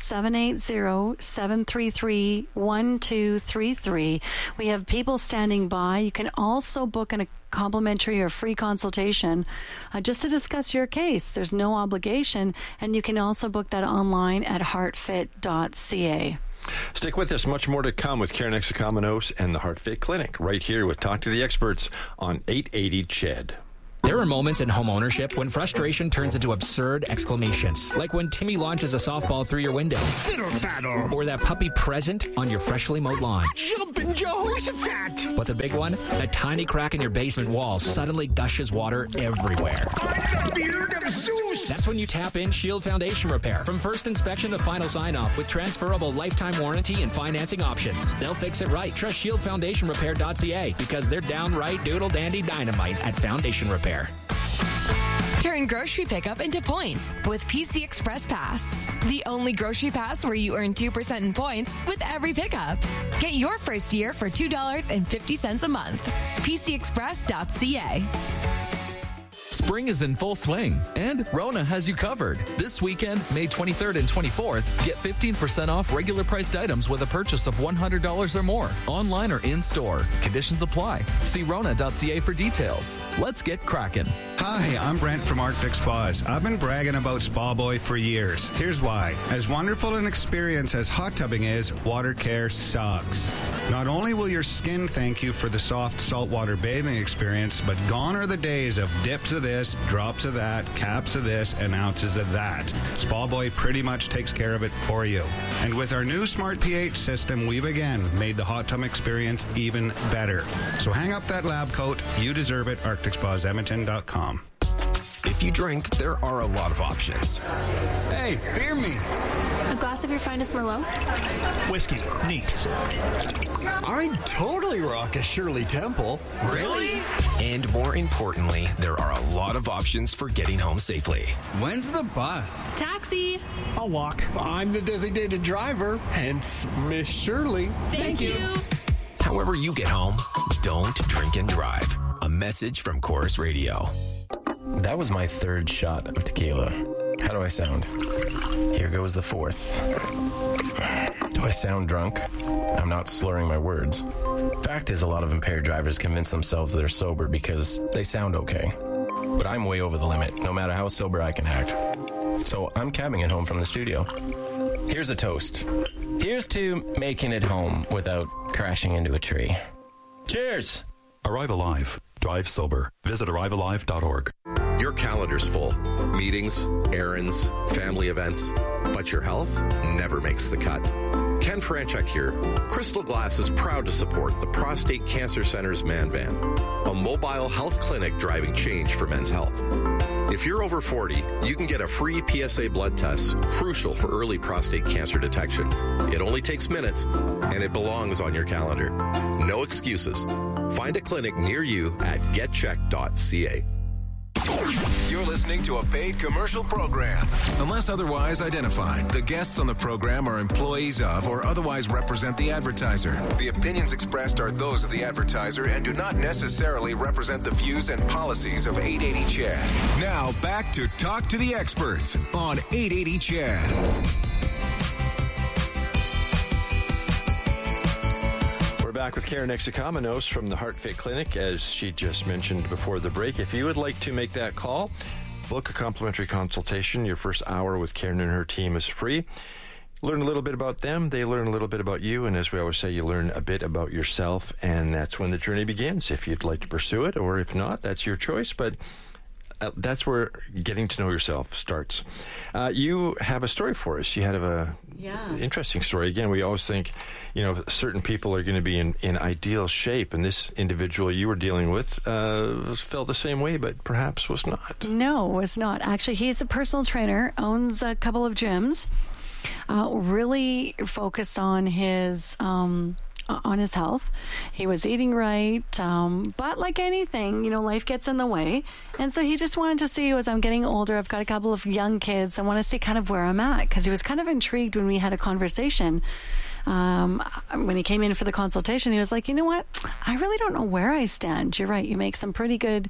780-733-1233. We have people standing by. You can also book a complimentary or free consultation just to discuss your case. There's no obligation, and you can also book that online at heartfit.ca. Stick with us. Much more to come with Karen Exakamenos and the HeartFit Clinic right here with Talk to the Experts on 880 CHED. There are moments in home ownership when frustration turns into absurd exclamations, like when Timmy launches a softball through your window, or that puppy present on your freshly mowed lawn. Jumpin' Jehoshaphat! But the big one, that tiny crack in your basement wall suddenly gushes water everywhere. I'm the beard of Zeus! That's when you tap in Shield Foundation Repair. From first inspection to final sign-off with transferable lifetime warranty and financing options. They'll fix it right. Trust ShieldFoundationRepair.ca because they're downright doodle-dandy dynamite at Foundation Repair. Turn grocery pickup into points with PC Express Pass. The only grocery pass where you earn 2% in points with every pickup. Get your first year for $2.50 a month. PCExpress.ca. Spring is in full swing, and Rona has you covered. This weekend, May 23rd and 24th, get 15% off regular priced items with a purchase of $100 or more, online or in-store. Conditions apply. See Rona.ca for details. Let's get cracking. Hi, I'm Brent from Arctic Spas. I've been bragging about Spa Boy for years. Here's why. As wonderful an experience as hot tubbing is, water care sucks. Not only will your skin thank you for the soft saltwater bathing experience, but gone are the days of dips of this, drops of that, caps of this, and ounces of that. Spa Boy pretty much takes care of it for you. And with our new Smart pH system, we've again made the hot tub experience even better. So hang up that lab coat. You deserve it. ArcticSpasEdmonton.com. If you drink, there are a lot of options. Hey, beer me. A glass of your finest Merlot? Whiskey. Neat. I'd totally rock a Shirley Temple. Really? And more importantly, there are a lot of options for getting home safely. When's the bus? Taxi. I'll walk. I'm the designated driver, hence Miss Shirley. Thank you. However you get home, don't drink and drive. A message from Chorus Radio. That was my third shot of tequila. How do I sound? Here goes the fourth. Do I sound drunk? I'm not slurring my words. Fact is, a lot of impaired drivers convince themselves they're sober because they sound okay. But I'm way over the limit, no matter how sober I can act. So I'm cabbing it home from the studio. Here's a toast. Here's to making it home without crashing into a tree. Cheers! Arrive Alive. Drive sober. Visit arrivealive.org. Your calendar's full. Meetings, errands, family events. But your health never makes the cut. Ken Franchuk here. Crystal Glass is proud to support the Prostate Cancer Center's Man Van, a mobile health clinic driving change for men's health. If you're over 40, you can get a free PSA blood test, crucial for early prostate cancer detection. It only takes minutes, and it belongs on your calendar. No excuses. Find a clinic near you at getcheck.ca. You're listening to a paid commercial program. Unless otherwise identified, the guests on the program are employees of or otherwise represent the advertiser. The opinions expressed are those of the advertiser and do not necessarily represent the views and policies of 880 CHED. Now back to Talk to the Experts on 880 CHED. Back with Karen Exakamenos from the HeartFit Clinic, as she just mentioned before the break. If you would like to make that call, book a complimentary consultation. Your first hour with Karen and her team is free. Learn a little bit about them. They learn a little bit about you. And as we always say, you learn a bit about yourself. And that's when the journey begins. If you'd like to pursue it, or if not, that's your choice. But that's where getting to know yourself starts. You have a story for us. You had a interesting story. Again, we always think, certain people are going to be in ideal shape, and this individual you were dealing with felt the same way, but perhaps was not. No, was not. Actually, he's a personal trainer, owns a couple of gyms, really focused on his on his health. He was eating right, but like anything, life gets in the way. And so he just wanted to see, as I'm getting older, I've got a couple of young kids, I want to see kind of where I'm at, because he was kind of intrigued when we had a conversation. When he came in for the consultation, he was like, you know what? I really don't know where I stand. You're right. You make some pretty good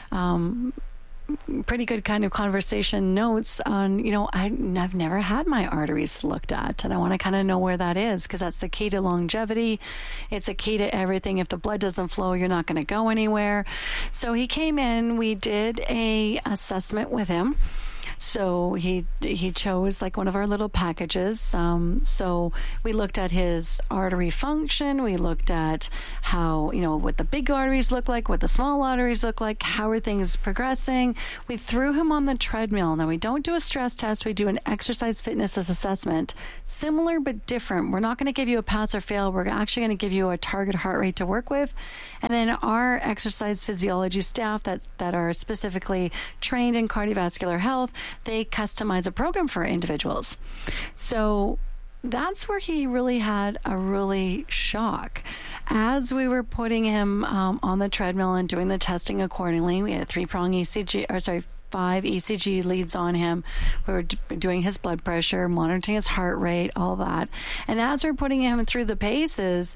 kind of conversation notes on, I've never had my arteries looked at, and I want to kind of know where that is, because that's the key to longevity. It's a key to everything. If the blood doesn't flow, you're not going to go anywhere. So he came in, we did a assessment with him. So he chose like one of our little packages. So we looked at his artery function. We looked at how, what the big arteries look like, what the small arteries look like, how are things progressing. We threw him on the treadmill. Now, we don't do a stress test. We do an exercise fitness assessment. Similar but different. We're not going to give you a pass or fail. We're actually going to give you a target heart rate to work with. And then our exercise physiology staff that are specifically trained in cardiovascular health, they customize a program for individuals. So that's where he really had a really shock. As we were putting him on the treadmill and doing the testing accordingly, we had a 5 ECG leads on him. We were doing his blood pressure, monitoring his heart rate, all that. And as we're putting him through the paces,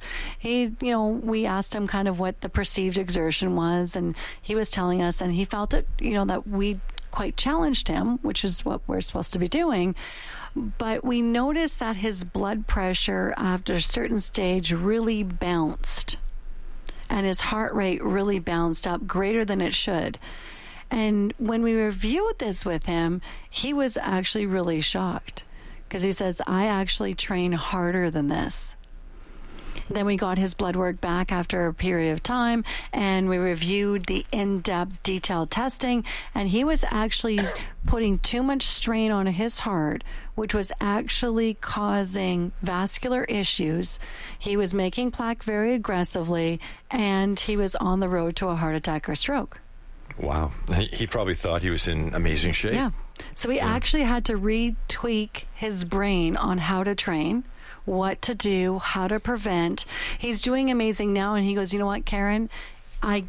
we asked him kind of what the perceived exertion was, and he was telling us, and he felt it, that we quite challenged him, which is what we're supposed to be doing. But we noticed that his blood pressure after a certain stage really bounced, and his heart rate really bounced up greater than it should. And when we reviewed this with him, he was actually really shocked, because he says, I actually train harder than this. Then we got his blood work back after a period of time, and we reviewed the in-depth detailed testing, and he was actually putting too much strain on his heart, which was actually causing vascular issues. He was making plaque very aggressively, and he was on the road to a heart attack or stroke. Wow. He probably thought he was in amazing shape. Yeah. So we actually had to retweak his brain on how to train, what to do, how to prevent. He's doing amazing now, and he goes, you know what, Karen, I'm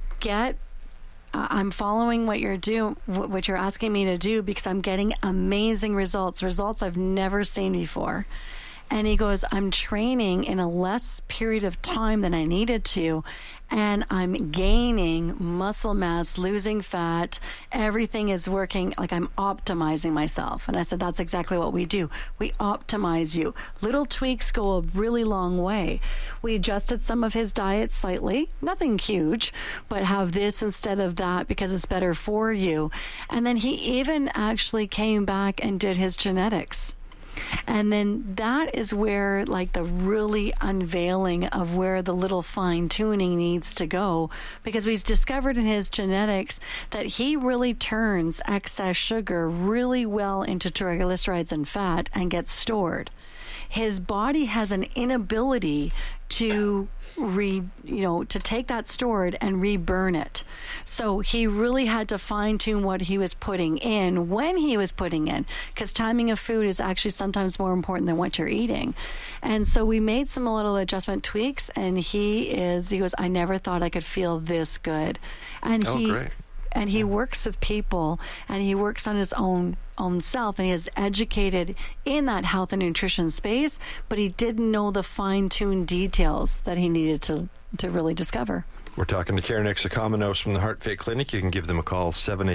following what you're asking me to do, because I'm getting amazing results I've never seen before. And he goes, I'm training in a less period of time than I needed to, and I'm gaining muscle mass, losing fat. Everything is working, like I'm optimizing myself. And I said, that's exactly what we do. We optimize you. Little tweaks go a really long way. We adjusted some of his diet slightly, nothing huge, but have this instead of that because it's better for you. And then he even actually came back and did his genetics. And then that is where, like, the really unveiling of where the little fine tuning needs to go, because we've discovered in his genetics that he really turns excess sugar really well into triglycerides and fat and gets stored. His body has an inability to to take that stored and reburn it. So he really had to fine tune what he was putting in when he was putting in, because timing of food is actually sometimes more important than what you're eating. And so we made some little adjustment tweaks, and he goes, I never thought I could feel this good. And great. And he works with people, and he works on his own self, and he is educated in that health and nutrition space, but he didn't know the fine-tuned details that he needed to really discover. We're talking to Karen Exacominos from the Heart Fit Clinic. You can give them a call,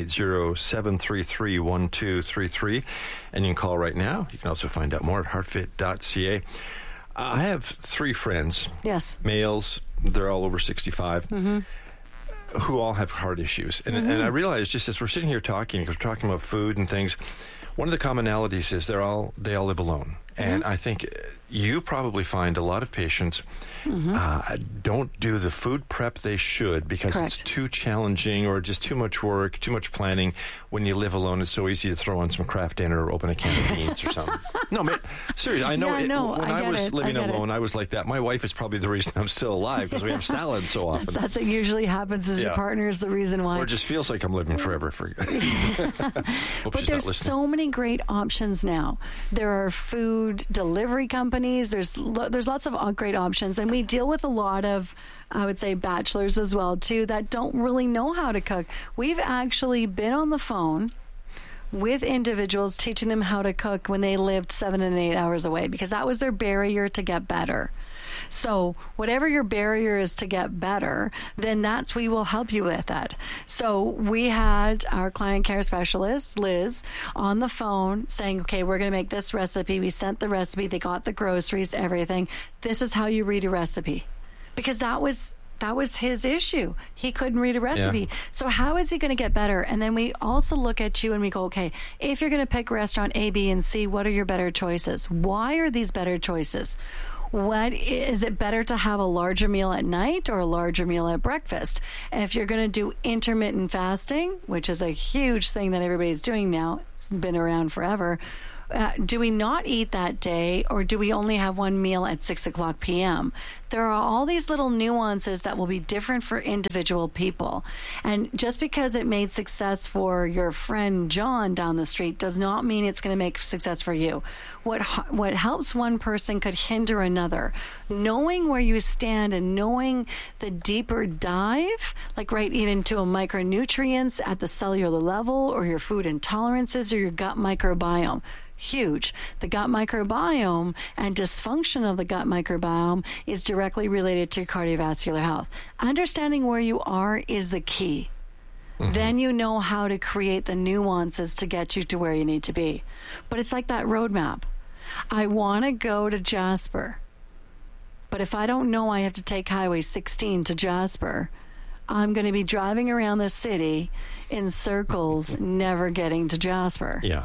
780-733-1233, and you can call right now. You can also find out more at heartfit.ca. I have 3 friends. Yes. Males. They're all over 65. Mm-hmm. Who all have heart issues. And I realized, just as we're sitting here talking, because we're talking about food and things, one of the commonalities is they all live alone. And I think you probably find a lot of patients don't do the food prep they should because it's too challenging or just too much work, too much planning. When you live alone, it's so easy to throw on some Kraft Dinner or open a can of beans or something. No, man, seriously, I know. When I was living alone, I was like that. My wife is probably the reason I'm still alive, because we have salad so often. That's what usually happens, is your partner is the reason why. Or it just feels like I'm living forever. But there's so many great options now. There are food food delivery companies. There's lots of great options, and we deal with a lot of, I would say, bachelors as well too that don't really know how to cook. We've actually been on the phone with individuals teaching them how to cook when they lived 7 and 8 hours away, because that was their barrier to get better. So whatever your barrier is to get better, then we will help you with that. So we had our client care specialist, Liz, on the phone saying, okay, we're going to make this recipe. We sent the recipe. They got the groceries, everything. This is how you read a recipe. Because that was his issue. He couldn't read a recipe. Yeah. So how is he going to get better? And then we also look at you and we go, okay, if you're going to pick restaurant A, B, and C, what are your better choices? Why are these better choices? What is it better to have a larger meal at night or a larger meal at breakfast? If you're going to do intermittent fasting, which is a huge thing that everybody's doing now, it's been around forever. Do we not eat that day, or do we only have one meal at 6:00 p.m.? There are all these little nuances that will be different for individual people. And just because it made success for your friend John down the street does not mean it's going to make success for you. What helps one person could hinder another. Knowing where you stand and knowing the deeper dive, like right even to a micronutrients at the cellular level, or your food intolerances, or your gut microbiome. Huge. The gut microbiome and dysfunction of the gut microbiome is directly related to cardiovascular health. Understanding where you are is the key. Mm-hmm. Then you know how to create the nuances to get you to where you need to be. But it's like that roadmap. I want to go to Jasper, but if I don't know I have to take Highway 16 to Jasper, I'm going to be driving around the city in circles, never getting to Jasper. Yeah.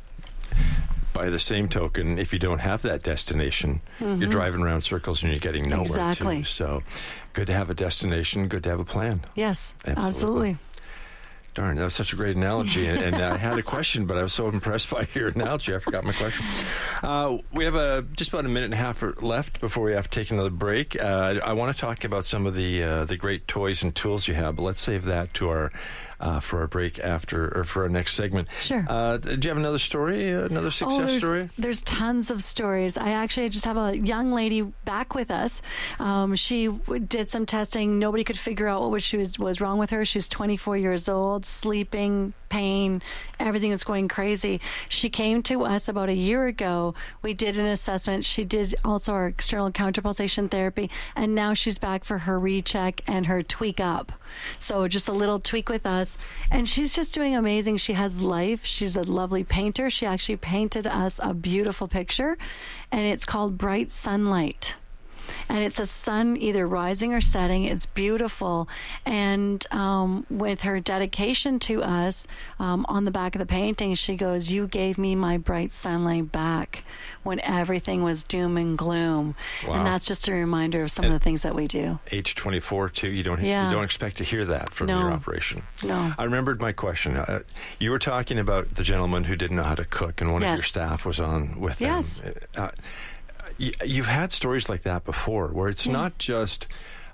By the same token, if you don't have that destination, you're driving around circles and you're getting nowhere too. So good to have a destination, good to have a plan. Yes, absolutely. Darn, that was such a great analogy. And I had a question, but I was so impressed by your analogy, I forgot my question. We have just about a minute and a half left before we have to take another break. I want to talk about some of the great toys and tools you have, but let's save that to our for our break after, or for our next segment. Sure. Do you have another story, another success story? There's tons of stories. I just have a young lady back with us. She did some testing. Nobody could figure out what was wrong with her. She's 24 years old, sleeping, pain, everything was going crazy. She came to us about a year ago. We did an assessment. She did also our external counterpulsation therapy, and now she's back for her recheck and her tweak up. So just a little tweak with us, and she's just doing amazing. She has life. She's a lovely painter. She actually painted us a beautiful picture, and it's called Bright Sunlight. And it's a sun either rising or setting. It's beautiful. And with her dedication to us, on the back of the painting, she goes, "You gave me my bright sunlight back when everything was doom and gloom." Wow. And that's just a reminder of some of the things that we do. Age 24, too. You don't expect to hear that from your operation. No. I remembered my question. You were talking about the gentleman who didn't know how to cook, and one of your staff was on with him. Yes. You've had stories like that before, where it's not just,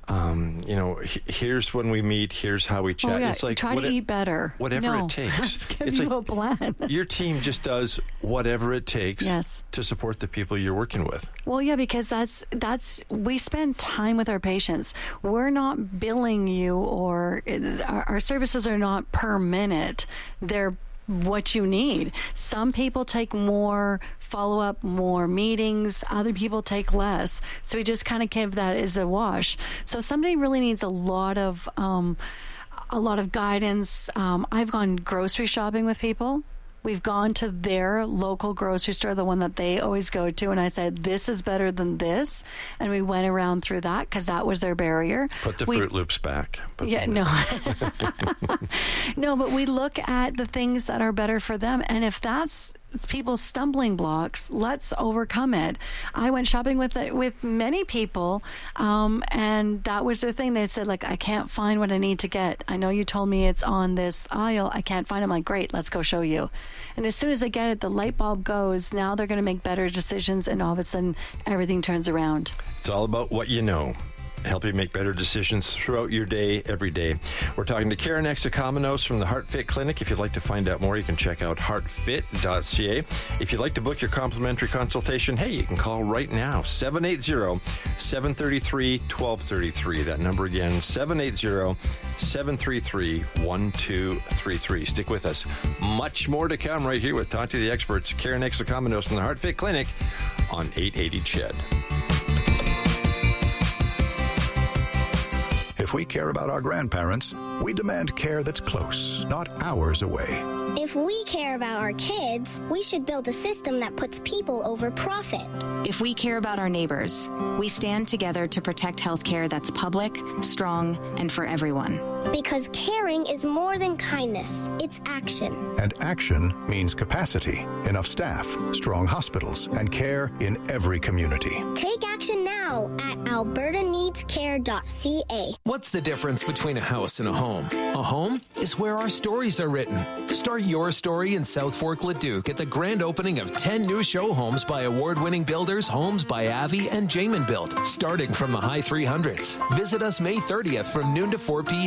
here's when we meet, here's how we chat. Oh, yeah. It's like try to eat better. Whatever it takes. Let's give you a plan. Your team just does whatever it takes to support the people you're working with. Well, yeah, because that's we spend time with our patients. We're not billing you, or our services are not per minute. They're what you need. Some people take more follow-up, more meetings. Other people take less. So we just kind of give that as a wash. So somebody really needs a lot of guidance. I've gone grocery shopping with people. We've gone to their local grocery store, the one that they always go to, and I said, this is better than this. And we went around through that because that was their barrier. Put the Fruit Loops back. No, but we look at the things that are better for them. And if that's people's stumbling blocks, let's overcome it. I went shopping with many people, and that was their thing. They said, like, I can't find what I need to get. I know you told me it's on this aisle. I can't find it. I'm like, great, let's go show you. And as soon as they get it, the light bulb goes. Now they're going to make better decisions, and all of a sudden, everything turns around. It's all about what you know. help you make better decisions throughout your day, every day. We're talking to Karen Exakamenos from the HeartFit Clinic. If you'd like to find out more, you can check out heartfit.ca. If you'd like to book your complimentary consultation, hey, you can call right now, 780-733-1233. That number again, 780-733-1233. Stick with us. Much more to come right here with Talk to the Experts, Karen Exakamenos from the HeartFit Clinic on 880 CHED. If we care about our grandparents, we demand care that's close, not hours away. If we care about our kids, we should build a system that puts people over profit. If we care about our neighbors, we stand together to protect healthcare that's public, strong, and for everyone. Because caring is more than kindness, it's action. And action means capacity, enough staff, strong hospitals, and care in every community. Take action now at albertaneedscare.ca. What's the difference between a house and a home? A home is where our stories are written. Start your story in South Fork Leduc at the grand opening of 10 new show homes by award-winning builders, Homes by Avi and Jamin Built, starting from the high 300s. Visit us May 30th from noon to 4 p.m.